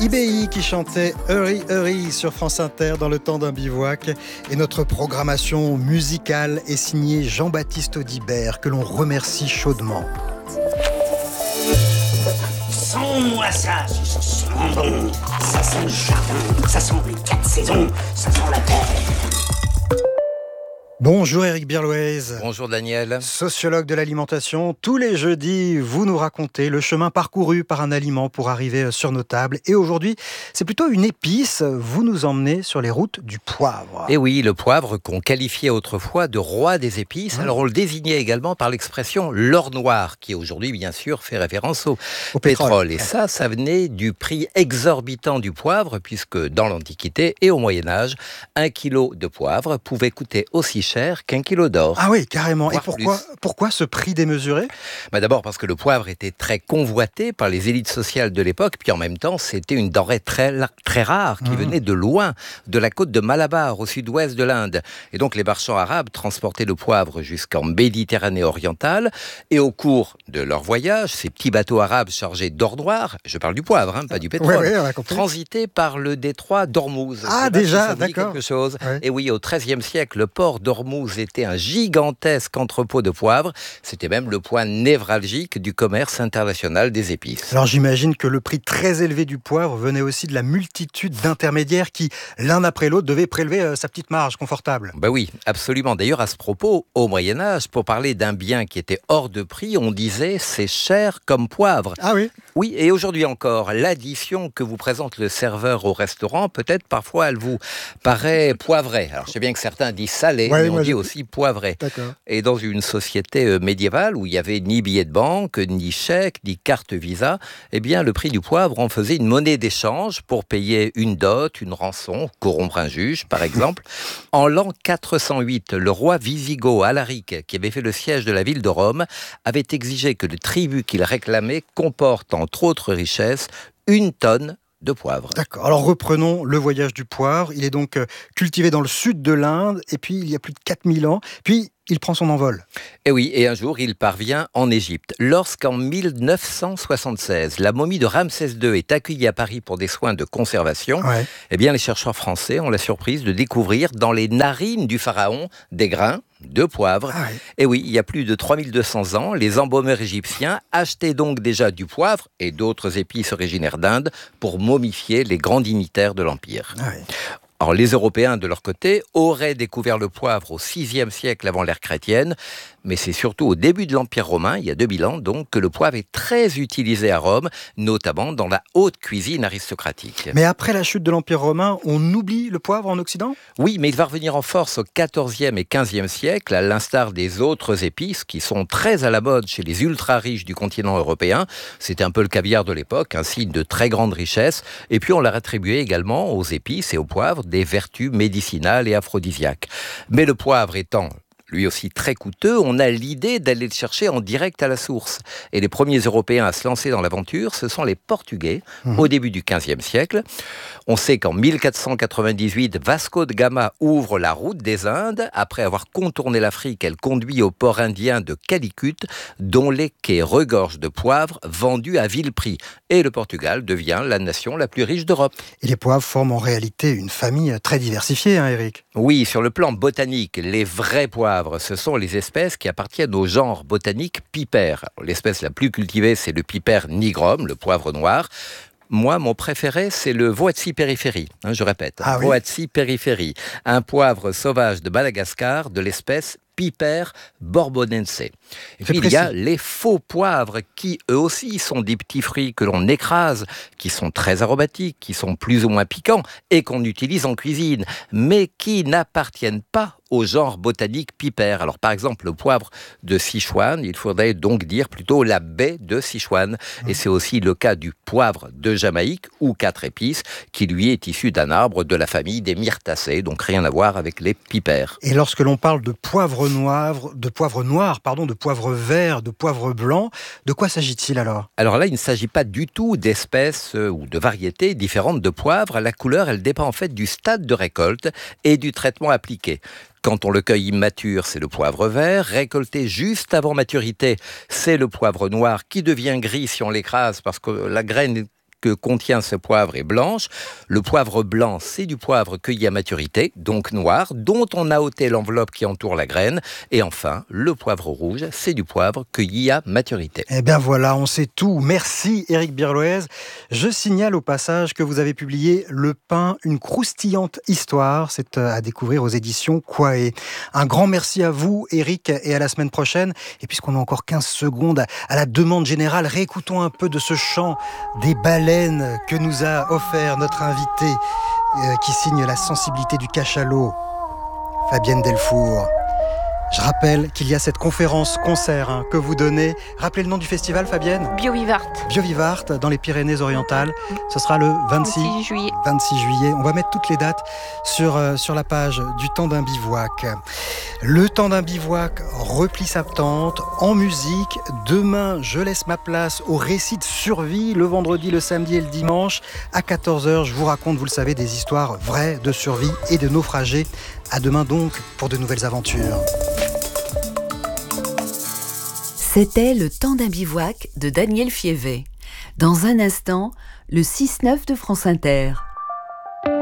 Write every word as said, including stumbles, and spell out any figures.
I B I qui chantait Hurry Hurry sur France Inter dans le temps d'un bivouac. Et notre programmation musicale est signée Jean-Baptiste Audibert, que l'on remercie chaudement. Sens-moi ça, ça sent bon. Ça sent le jardin, ça sent les quatre saisons, ça sent la terre. Bonjour Éric Birlouez. Bonjour Daniel. Sociologue de l'alimentation, tous les jeudis, vous nous racontez le chemin parcouru par un aliment pour arriver sur nos tables. Et aujourd'hui, c'est plutôt une épice. Vous nous emmenez sur les routes du poivre. Et oui, le poivre qu'on qualifiait autrefois de roi des épices. Mmh. Alors on le désignait également par l'expression l'or noir, qui aujourd'hui bien sûr fait référence au, au pétrole. pétrole. Et ça, ça venait du prix exorbitant du poivre, puisque dans l'Antiquité et au Moyen-Âge, un kilo de poivre pouvait coûter aussi cher qu'un kilo d'or. Ah oui, carrément. Et pourquoi, pourquoi ce prix démesuré ? bah D'abord parce que le poivre était très convoité par les élites sociales de l'époque, puis en même temps, c'était une denrée très, très rare qui mmh. venait de loin, de la côte de Malabar, au sud-ouest de l'Inde. Et donc les marchands arabes transportaient le poivre jusqu'en Méditerranée orientale, et au cours de leur voyage, ces petits bateaux arabes chargés d'or noir, je parle du poivre, hein, pas du pétrole, ouais, ouais, transitaient par le détroit d'Ormuz. Ah déjà, d'accord. Quelque chose. Ouais. Et oui, au treizième siècle, le port d'Ormuz était un gigantesque entrepôt de poivre. C'était même le point névralgique du commerce international des épices. Alors j'imagine que le prix très élevé du poivre venait aussi de la multitude d'intermédiaires qui, l'un après l'autre, devaient prélever euh, sa petite marge confortable. Bah oui, absolument. D'ailleurs, à ce propos, au Moyen-Âge, pour parler d'un bien qui était hors de prix, on disait « c'est cher comme poivre ». Ah oui ? Oui, et aujourd'hui encore, l'addition que vous présente le serveur au restaurant, peut-être parfois elle vous paraît poivrée. Alors je sais bien que certains disent salé, ouais, mais on dit je... aussi poivré. D'accord. Et dans une société médiévale où il n'y avait ni billet de banque, ni chèque, ni carte Visa, eh bien le prix du poivre en faisait une monnaie d'échange pour payer une dot, une rançon, corrompre un juge par exemple. En l'an quatre cent huit, le roi wisigoth Alaric, qui avait fait le siège de la ville de Rome, avait exigé que le tribut qu'il réclamait comporte entre autres richesses, une tonne de poivre. D'accord. Alors reprenons le voyage du poivre. Il est donc cultivé dans le sud de l'Inde, et puis il y a plus de quatre mille ans. Puis il prend son envol. Et oui, et un jour, il parvient en Égypte. Lorsqu'en mille neuf cent soixante-seize, la momie de Ramsès deux est accueillie à Paris pour des soins de conservation, ouais. eh bien, les chercheurs français ont la surprise de découvrir dans les narines du pharaon des grains de poivre. Ah ouais. Et oui, il y a plus de trois mille deux cents ans, les embaumeurs égyptiens achetaient donc déjà du poivre et d'autres épices originaires d'Inde pour momifier les grands dignitaires de l'Empire. Ah ouais. Alors, les Européens, de leur côté, auraient découvert le poivre au sixième siècle avant l'ère chrétienne, mais c'est surtout au début de l'Empire romain, il y a deux mille ans, donc, que le poivre est très utilisé à Rome, notamment dans la haute cuisine aristocratique. Mais après la chute de l'Empire romain, on oublie le poivre en Occident ? Oui, mais il va revenir en force au quatorzième et quinzième siècle, à l'instar des autres épices qui sont très à la mode chez les ultra-riches du continent européen. C'était un peu le caviar de l'époque, un signe de très grande richesse. Et puis on l'a attribué également aux épices et aux poivres des vertus médicinales et aphrodisiaques. Mais le poivre étant lui aussi très coûteux, on a l'idée d'aller le chercher en direct à la source. Et les premiers Européens à se lancer dans l'aventure, ce sont les Portugais, mmh. au début du quinzième siècle. On sait qu'en mille quatre cent quatre-vingt-dix-huit, Vasco de Gama ouvre la route des Indes. Après avoir contourné l'Afrique, elle conduit au port indien de Calicut, dont les quais regorgent de poivre vendus à vil prix. Et le Portugal devient la nation la plus riche d'Europe. Et les poivres forment en réalité une famille très diversifiée, hein, Éric ? Oui, sur le plan botanique, les vrais poivres, ce sont les espèces qui appartiennent au genre botanique pipère. L'espèce la plus cultivée, c'est le pipère nigrum, le poivre noir. Moi, mon préféré, c'est le Voatsi periphérie. Hein, je répète, ah, Voatsi oui. periphérie, un poivre sauvage de Madagascar de l'espèce Piper bourbonense. Et puis il y a les faux poivres qui, eux aussi, sont des petits fruits que l'on écrase, qui sont très aromatiques, qui sont plus ou moins piquants et qu'on utilise en cuisine, mais qui n'appartiennent pas au genre botanique Piper. Alors par exemple, le poivre de Sichuan, il faudrait donc dire plutôt la baie de Sichuan. Mmh. Et c'est aussi le cas du poivre de Jamaïque, ou quatre épices, qui lui est issu d'un arbre de la famille des myrtacées, donc rien à voir avec les pipers. Et lorsque l'on parle de poivre noir, de poivre noir, pardon, de poivre vert, de poivre blanc, de quoi s'agit-il alors ? Alors là, il ne s'agit pas du tout d'espèces euh, ou de variétés différentes de poivre. La couleur, elle dépend en fait du stade de récolte et du traitement appliqué. Quand on le cueille immature, c'est le poivre vert. Récolté juste avant maturité, c'est le poivre noir qui devient gris si on l'écrase parce que la graine que contient ce poivre est blanche. Le poivre blanc, c'est du poivre cueilli à maturité, donc noir, dont on a ôté l'enveloppe qui entoure la graine. Et enfin, le poivre rouge, c'est du poivre cueilli à maturité. Eh bien voilà, on sait tout. Merci Éric Birloez. Je signale au passage que vous avez publié Le pain, une croustillante histoire. C'est à découvrir aux éditions Quae. Un grand merci à vous Éric et à la semaine prochaine. Et puisqu'on a encore quinze secondes à la demande générale, réécoutons un peu de ce chant des baleines que nous a offert notre invité euh, qui signe la sensibilité du cachalot, Fabienne Delfour. Je rappelle qu'il y a cette conférence-concert hein, que vous donnez. Rappelez le nom du festival, Fabienne ? Biovivart. Biovivart, dans les Pyrénées-Orientales. Ce sera le vingt-six, vingt-six juillet. vingt-six juillet. On va mettre toutes les dates sur, euh, sur la page du Temps d'un bivouac. Le Temps d'un bivouac replie sa tente en musique. Demain, je laisse ma place au récit de survie. Le vendredi, le samedi et le dimanche. À quatorze heures, je vous raconte, vous le savez, des histoires vraies de survie et de naufragés. À demain donc pour de nouvelles aventures. C'était Le Temps d'un bivouac de Daniel Fievet. Dans un instant, le six neuf de France Inter.